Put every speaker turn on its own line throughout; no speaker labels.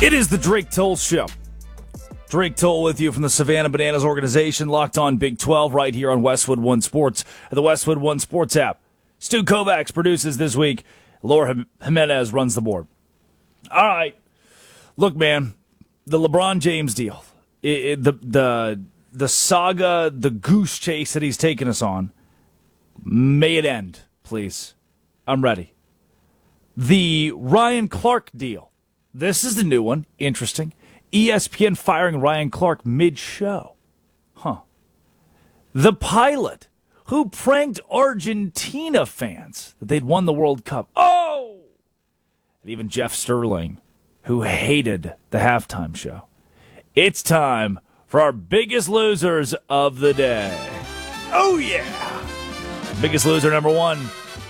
It is the Drake Toll Show. Drake Toll with you from the Savannah Bananas organization, locked on Big 12 right here on Westwood One Sports, the Westwood One Sports app. Stu Kovacs produces this week. Laura Jimenez runs the board. All right. Look, man, the LeBron James deal, the saga, the goose chase that he's taken us on, may it end, please. I'm ready. The Ryan Clark deal. This is the new one. Interesting. ESPN firing Ryan Clark mid-show. The pilot who pranked Argentina fans that they'd won the World Cup. Oh! And even Jeff Sterling, who hated the halftime show. It's time for our biggest losers of the day. Oh, yeah! Biggest loser number one.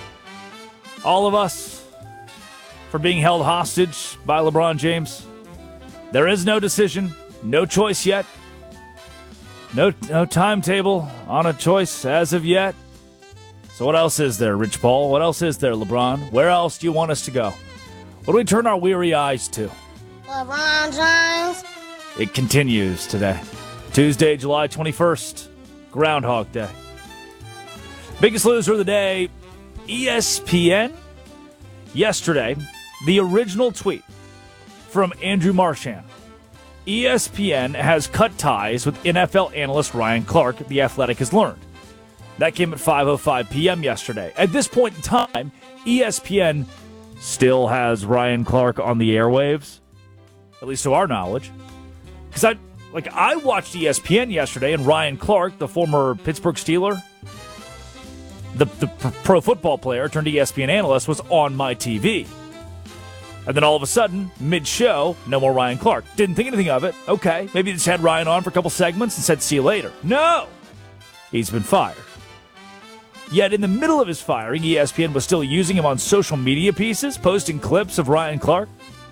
All of us for being held hostage by LeBron James. There is no decision, no choice yet. No timetable on a choice as of yet. So what else is there, Rich Paul? What else is there, LeBron? Where else do you want us to go? What do we turn our weary eyes to?
LeBron James.
It continues today. Tuesday, July 21st, Groundhog Day. Biggest loser of the day, ESPN. Yesterday, the original tweet from Andrew Marchand. ESPN has cut ties with NFL analyst Ryan Clark, The Athletic has learned. That came at 5:05 p.m. yesterday. At this point in time, ESPN still has Ryan Clark on the airwaves, at least to our knowledge. Because I watched ESPN yesterday, and Ryan Clark, the former Pittsburgh Steeler, the pro football player turned ESPN analyst, was on my TV. And then all of a sudden, mid-show, no more Ryan Clark. Didn't think anything of it. Okay, maybe just had Ryan on for a couple segments and said, see you later. No! He's been fired. Yet in the middle of his firing, ESPN was still using him on social media pieces, posting clips of Ryan Clark.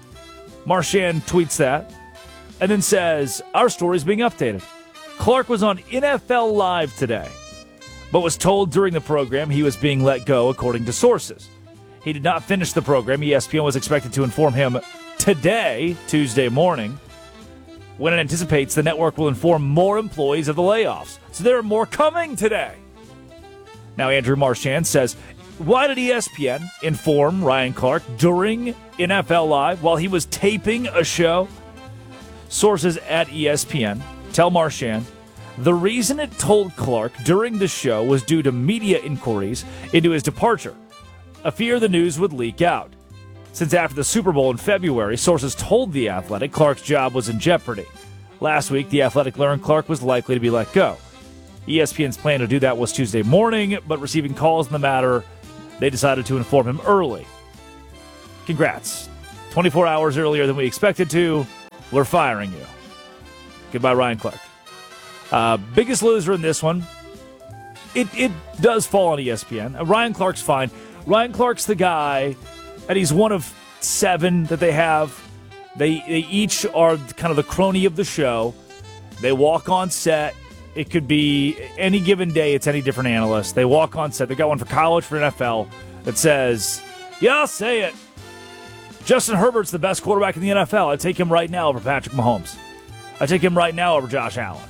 Marchand tweets that and then says, our story's being updated. Clark was on NFL Live today, but was told during the program he was being let go, according to sources. He did not finish the program. ESPN was expected to inform him today, Tuesday morning, when it anticipates the network will inform more employees of the layoffs. So there are more coming today. Now, Andrew Marchand says, why did ESPN inform Ryan Clark during NFL Live while he was taping a show? Sources at ESPN tell Marchand the reason it told Clark during the show was due to media inquiries into his departure. A fear the news would leak out. Since after the Super Bowl in February, sources told The Athletic Clark's job was in jeopardy. Last week, The Athletic learned Clark was likely to be let go. ESPN's plan to do that was Tuesday morning, but receiving calls in the matter, they decided to inform him early. Congrats. 24 hours earlier than we expected to, we're firing you. Goodbye, Ryan Clark. Biggest loser in this one, it does fall on ESPN. Ryan Clark's fine. Ryan Clark's the guy, and he's one of 7 that they have. They each are kind of the crony of the show. They walk on set. It could be any given day. It's any different analyst. They walk on set. They got one for college, for NFL, that says, yeah, I'll say it. Justin Herbert's the best quarterback in the NFL. I'd take him right now over Patrick Mahomes. I'd take him right now over Josh Allen.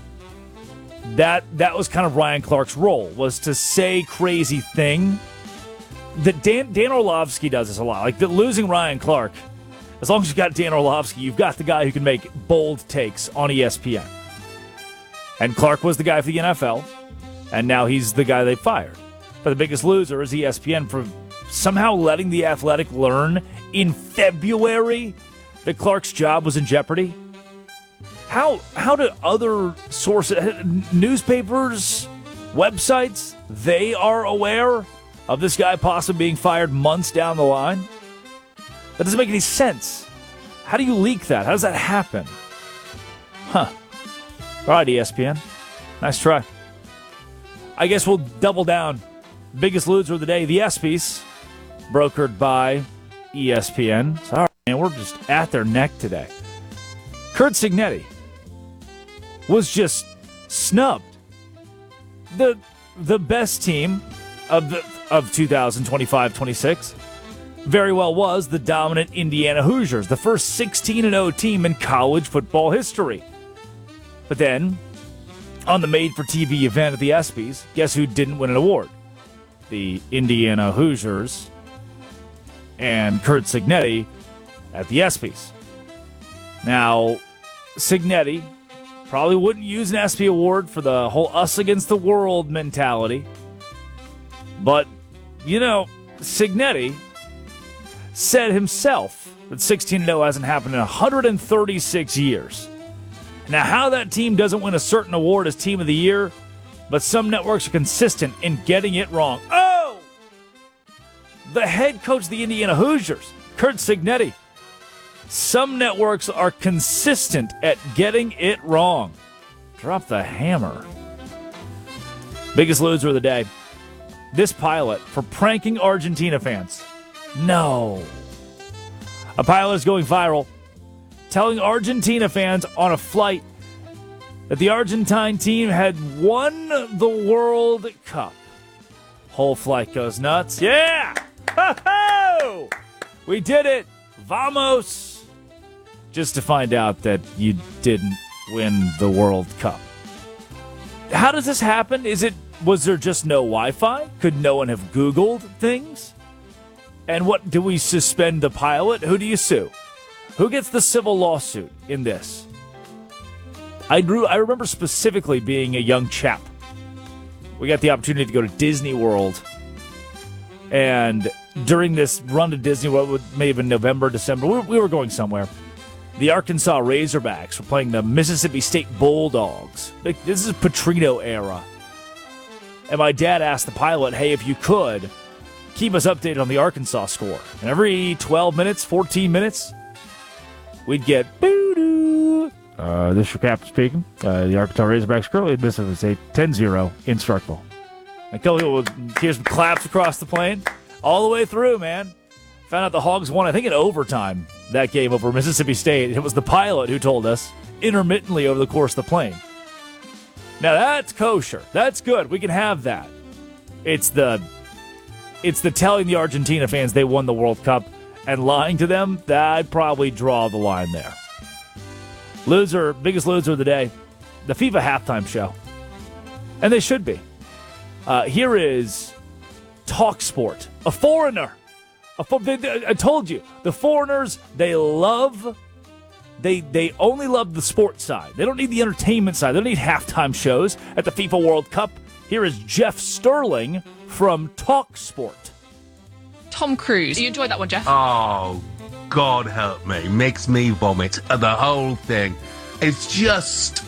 That was kind of Ryan Clark's role, was to say crazy thing. That Dan Orlovsky does this a lot. Like, losing Ryan Clark, as long as you've got Dan Orlovsky, you've got the guy who can make bold takes on ESPN. And Clark was the guy for the NFL, and now he's the guy they fired. But the biggest loser is ESPN for somehow letting The Athletic learn in February that Clark's job was in jeopardy. How do other sources, newspapers, websites, they are aware of this guy possibly being fired months down the line? That doesn't make any sense. How do you leak that? How does that happen? All right, ESPN. Nice try. I guess we'll double down. Biggest loser of the day, the ESPYs, brokered by ESPN. Sorry, man, we're just at their neck today. Curt Cignetti was just snubbed. The best team of 2025-26 very well was the dominant Indiana Hoosiers, the first 16-0 team in college football history. But then, on the made-for-TV event at the ESPYs, guess who didn't win an award? The Indiana Hoosiers and Curt Cignetti at the ESPYs. Now, Cignetti probably wouldn't use an ESPY award for the whole us against the world mentality. But, Cignetti said himself that 16-0 hasn't happened in 136 years. Now, how that team doesn't win a certain award as Team of the Year, but some networks are consistent in getting it wrong. Oh! The head coach of the Indiana Hoosiers, Curt Cignetti. Some networks are consistent at getting it wrong. Drop the hammer. Biggest loser of the day. This pilot for pranking Argentina fans. No. A pilot is going viral, telling Argentina fans on a flight that the Argentine team had won the World Cup. Whole flight goes nuts. Yeah! Ho-ho! We did it! Vamos! Just to find out that you didn't win the World Cup. How does this happen? Was there just no Wi-Fi? Could no one have Googled things? And what, do we suspend the pilot? Who do you sue? Who gets the civil lawsuit in this? I remember specifically being a young chap. We got the opportunity to go to Disney World. And during this run to Disney World, may have been November, December, we were going somewhere. The Arkansas Razorbacks were playing the Mississippi State Bulldogs. This is Petrino era. And my dad asked the pilot, hey, if you could, keep us updated on the Arkansas score. And every 12 minutes, 14 minutes, we'd get, boo-doo. This is your captain speaking. The Arkansas Razorbacks currently in Mississippi State 10-0 in Starkville. And Kelly would hear some claps across the plane. All the way through, man. Found out the Hogs won, I think, in overtime that game over Mississippi State. It was the pilot who told us intermittently over the course of the plane. Now, that's kosher. That's good. We can have that. It's the telling the Argentina fans they won the World Cup and lying to them, that I'd probably draw the line there. Biggest loser of the day, the FIFA halftime show. And they should be. Here is TalkSport, a foreigner. I told you, the foreigners, they only love the sports side. They don't need the entertainment side. They don't need halftime shows at the FIFA World Cup. Here is Jeff Sterling from TalkSport.
Tom Cruise. You enjoyed that one, Jeff?
Oh, God help me. Makes me vomit. The whole thing. It's just...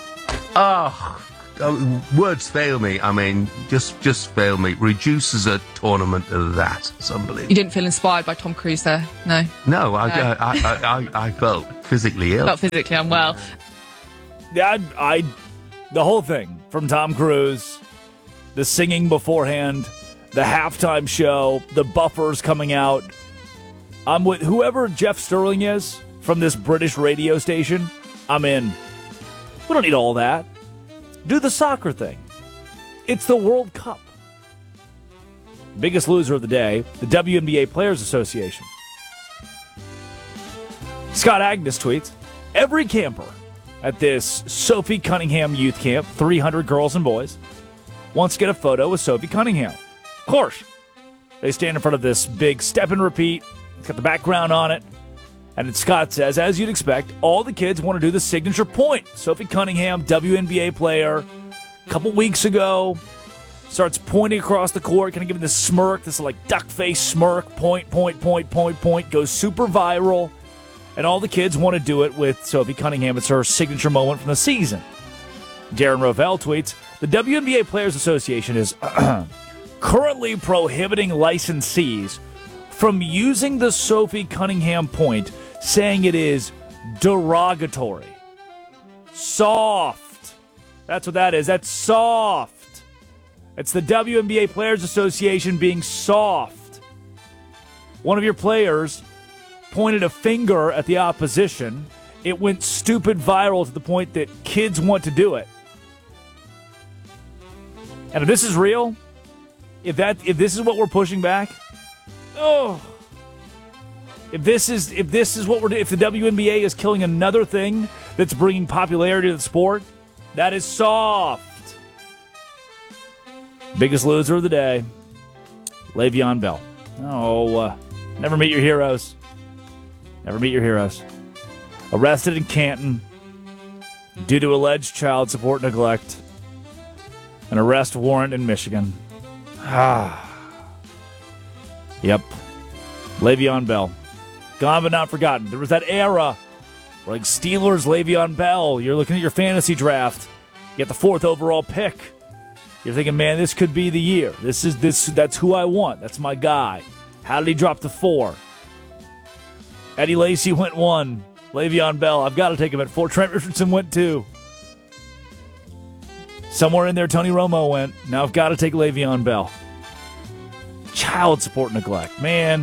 words fail me. I mean, just fail me. Reduces a tournament to that. It's unbelievable.
You didn't feel inspired by Tom Cruise there? No?
No, I felt physically ill.
Felt physically unwell.
Yeah, the whole thing, from Tom Cruise, the singing beforehand, the halftime show, the buffers coming out. I'm with whoever Jeff Sterling is from this British radio station. I'm in. We don't need all that. Do the soccer thing. It's the World Cup. Biggest loser of the day, the WNBA Players Association. Scott Agnes tweets, every camper at this Sophie Cunningham youth camp, 300 girls and boys, wants to get a photo with Sophie Cunningham. Of course. They stand in front of this big step and repeat. It's got the background on it. And Scott says, as you'd expect, all the kids want to do the signature point. Sophie Cunningham, WNBA player, a couple weeks ago, starts pointing across the court, kind of giving this smirk, this like duck face smirk, point, goes super viral. And all the kids want to do it with Sophie Cunningham. It's her signature moment from the season. Darren Rovell tweets, the WNBA Players Association is currently prohibiting licensees from using the Sophie Cunningham point, saying it is derogatory. Soft. That's what that is. That's soft. It's the WNBA Players Association being soft. One of your players pointed a finger at the opposition. It went stupid viral to the point that kids want to do it. And if this is real, if this is what we're pushing back, If this is what we're doing, if the WNBA is killing another thing that's bringing popularity to the sport, that is soft. Biggest loser of the day, Le'Veon Bell. Oh, never meet your heroes. Never meet your heroes. Arrested in Canton due to alleged child support neglect. An arrest warrant in Michigan. Yep. Le'Veon Bell. Gone but not forgotten. There was that era where, like, Steelers, Le'Veon Bell, you're looking at your fantasy draft. You get the 4th overall pick. You're thinking, man, this could be the year. That's who I want. That's my guy. How did he drop to 4? Eddie Lacy went 1. Le'Veon Bell, I've got to take him at 4. Trent Richardson went 2. Somewhere in there, Tony Romo went. Now I've got to take Le'Veon Bell. Child support neglect, man.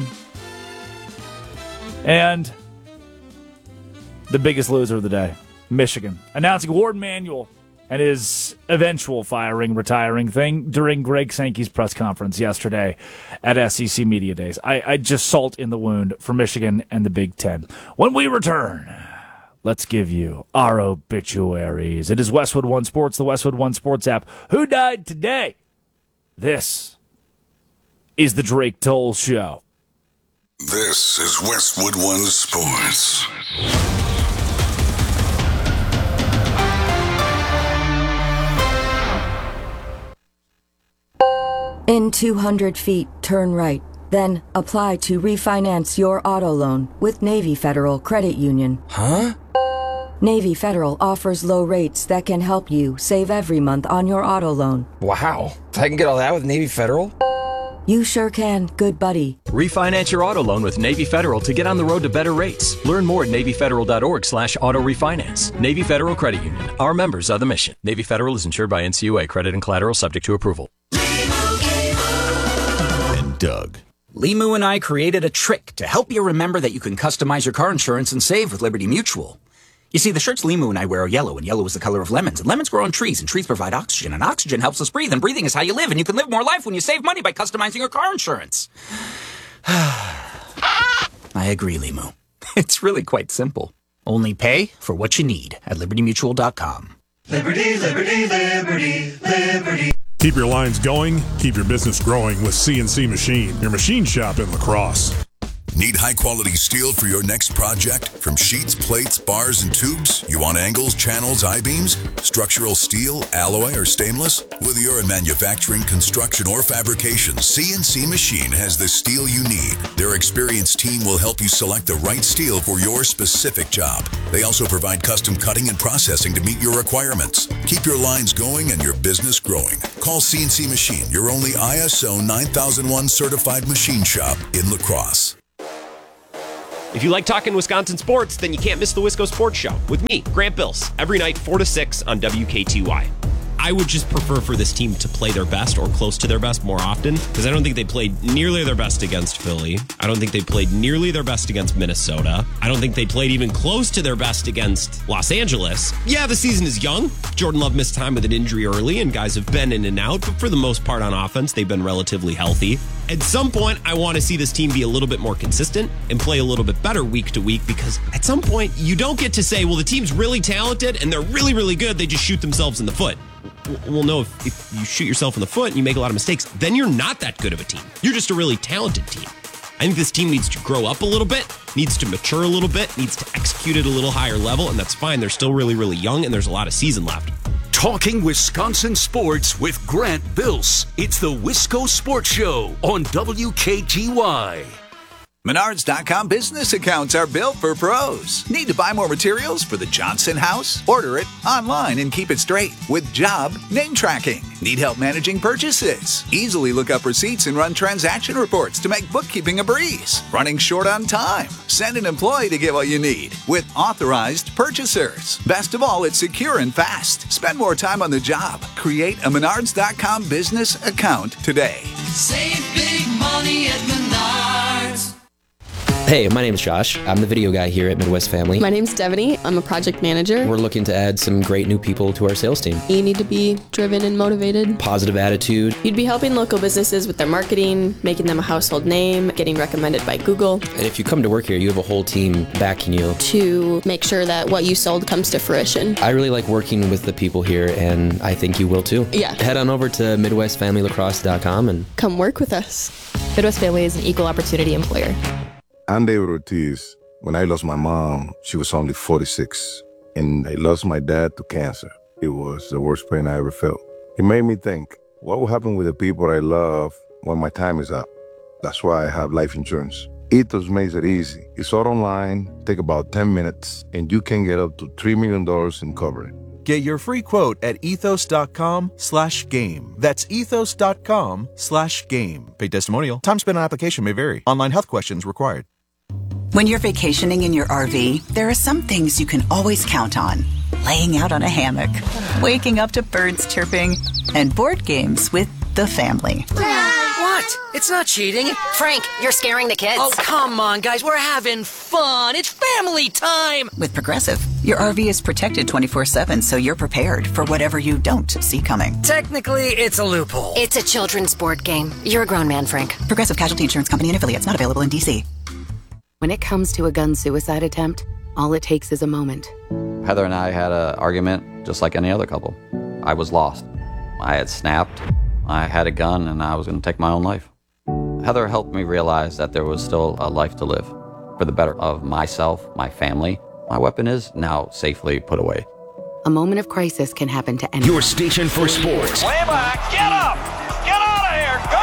And the biggest loser of the day, Michigan, announcing Warden Manuel and his eventual retiring thing during Greg Sankey's press conference yesterday at SEC Media Days. I just salt in the wound for Michigan and the Big Ten. When we return, let's give you our obituaries. It is Westwood One Sports, the Westwood One Sports app. Who died today? This is the Drake Toll Show.
This is Westwood One Sports.
In 200 feet, turn right. Then apply to refinance your auto loan with Navy Federal Credit Union.
Huh?
Navy Federal offers low rates that can help you save every month on your auto loan.
Wow. I can get all that with Navy Federal?
You sure can, good buddy.
Refinance your auto loan with Navy Federal to get on the road to better rates. Learn more at NavyFederal.org/auto refinance. Navy Federal Credit Union. Our members are the mission. Navy Federal is insured by NCUA. Credit and collateral subject to approval.
And Doug.
Limu and I created a trick to help you remember that you can customize your car insurance and save with Liberty Mutual. You see, the shirts Limu and I wear are yellow, and yellow is the color of lemons. And lemons grow on trees, and trees provide oxygen, and oxygen helps us breathe, and breathing is how you live, and you can live more life when you save money by customizing your car insurance. I agree, Limu. It's really quite simple. Only pay for what you need at LibertyMutual.com.
Liberty, liberty, liberty, liberty. Keep your lines going, keep your business growing with CNC Machine, your machine shop in La Crosse.
Need high-quality steel for your next project? From sheets, plates, bars, and tubes? You want angles, channels, I-beams? Structural steel, alloy, or stainless? Whether you're in manufacturing, construction, or fabrication, CNC Machine has the steel you need. Their experienced team will help you select the right steel for your specific job. They also provide custom cutting and processing to meet your requirements. Keep your lines going and your business growing. Call CNC Machine, your only ISO 9001 certified machine shop in La Crosse.
If you like talking Wisconsin sports, then you can't miss the Wisco Sports Show with me, Grant Bills, every night 4 to 6 on WKTY. I would just prefer for this team to play their best or close to their best more often, because I don't think they played nearly their best against Philly. I don't think they played nearly their best against Minnesota. I don't think they played even close to their best against Los Angeles. Yeah, the season is young. Jordan Love missed time with an injury early, and guys have been in and out, but for the most part on offense, they've been relatively healthy. At some point, I want to see this team be a little bit more consistent and play a little bit better week to week, because at some point, you don't get to say, well, the team's really talented and they're really, really good. They just shoot themselves in the foot. Well, no, if you shoot yourself in the foot and you make a lot of mistakes, then you're not that good of a team. You're just a really talented team. I think this team needs to grow up a little bit, needs to mature a little bit, needs to execute at a little higher level, and that's fine. They're still really, really young, and there's a lot of season left.
Talking Wisconsin sports with Grant Bills. It's the Wisco Sports Show on WKTY.
Menards.com business accounts are built for pros. Need to buy more materials for the Johnson house? Order it online and keep it straight with job name tracking. Need help managing purchases? Easily look up receipts and run transaction reports to make bookkeeping a breeze. Running short on time? Send an employee to get what you need with authorized purchasers. Best of all, it's secure and fast. Spend more time on the job. Create a Menards.com business account today.
Save big money at Menards.
Hey, my name is Josh. I'm the video guy here at Midwest Family.
My name's Devaney. I'm a project manager.
We're looking to add some great new people to our sales team.
You need to be driven and motivated.
Positive attitude.
You'd be helping local businesses with their marketing, making them a household name, getting recommended by Google.
And if you come to work here, you have a whole team backing you.
To make sure that what you sold comes to fruition.
I really like working with the people here, and I think you will too.
Yeah.
Head on over to MidwestFamilyLacrosse.com and
come work with us.
Midwest Family is an equal opportunity employer.
I'm David Ortiz. When I lost my mom, she was only 46. And I lost my dad to cancer. It was the worst pain I ever felt. It made me think, what will happen with the people I love when my time is up? That's why I have life insurance. Ethos makes it easy. It's all online, take about 10 minutes, and you can get up to $3 million in coverage.
Get your free quote at ethos.com/game. That's ethos.com/game. Paid testimonial. Time spent on application may vary. Online health questions required.
When you're vacationing in your RV, there are some things you can always count on. Laying out on a hammock, waking up to birds chirping, and board games with the family.
What? It's not cheating.
Frank, you're scaring the kids.
Oh, come on, guys. We're having fun. It's family time.
With Progressive, your RV is protected 24/7, so you're prepared for whatever you don't see coming.
Technically, it's a loophole.
It's a children's board game. You're a grown man, Frank.
Progressive Casualty Insurance Company and affiliates, not available in D.C.
When it comes to a gun suicide attempt, all it takes is a moment.
Heather and I had an argument just like any other couple. I was lost. I had snapped. I had a gun and I was going to take my own life. Heather helped me realize that there was still a life to live for the better of myself, my family. My weapon is now safely put away.
A moment of crisis can happen to anyone.
Your station for sports.
Way back, get up! Get out of here! Go!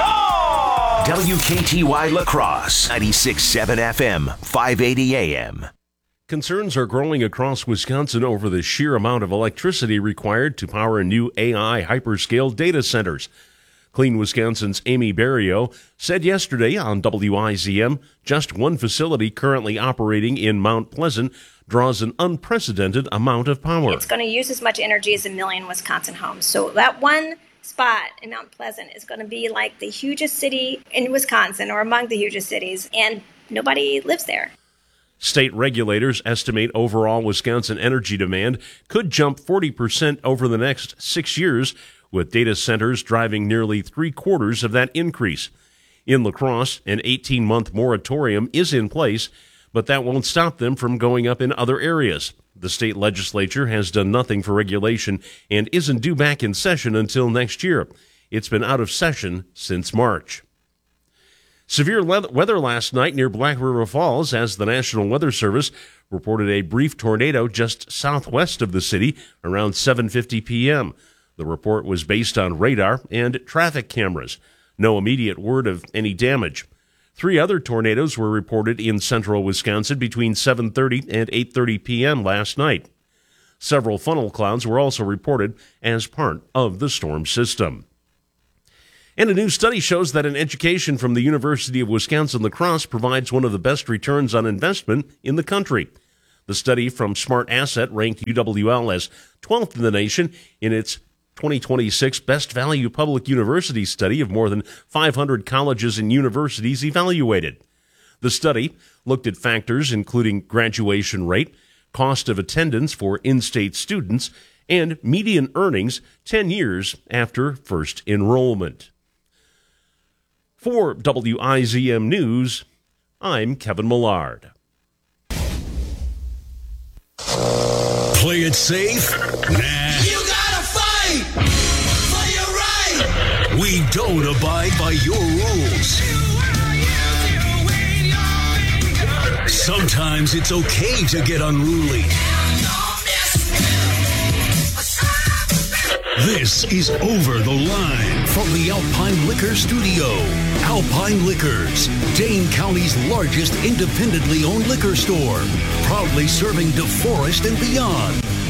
WKTY Lacrosse, 96.7 FM, 580 AM.
Concerns are growing across Wisconsin over the sheer amount of electricity required to power new AI hyperscale data centers. Clean Wisconsin's Amy Barrio said yesterday on WIZM just one facility currently operating in Mount Pleasant draws an unprecedented amount of power.
It's going to use as much energy as 1 million Wisconsin homes. So that one spot in Mount Pleasant is going to be like the hugest city in Wisconsin, or among the hugest cities, and nobody lives there.
State regulators estimate overall Wisconsin energy demand could jump 40% over the next 6 years, with data centers driving nearly 3/4 of that increase. In La Crosse, an 18-month moratorium is in place, but that won't stop them from going up in other areas. The state legislature has done nothing for regulation and isn't due back in session until next year. It's been out of session since March. Severe weather last night near Black River Falls as the National Weather Service reported a brief tornado just southwest of the city around 7:50 p.m. The report was based on radar and traffic cameras. No immediate word of any damage. 3 other tornadoes were reported in central Wisconsin between 7:30 and 8:30 p.m. last night. Several funnel clouds were also reported as part of the storm system. And a new study shows that an education from the University of Wisconsin-La Crosse provides one of the best returns on investment in the country. The study from Smart Asset ranked UWL as 12th in the nation in its 2026 Best Value Public University study of more than 500 colleges and universities evaluated. The study looked at factors including graduation rate, cost of attendance for in-state students, and median earnings 10 years after first enrollment. For WIZM News, I'm Kevin Millard.
Play it safe? Nah. You gotta fight for your right. We don't abide by your rules. Sometimes it's okay to get unruly. This is Over the Line from the Alpine Liquor Studio. Alpine Liquors, Dane County's largest independently owned liquor store, proudly serving DeForest and beyond.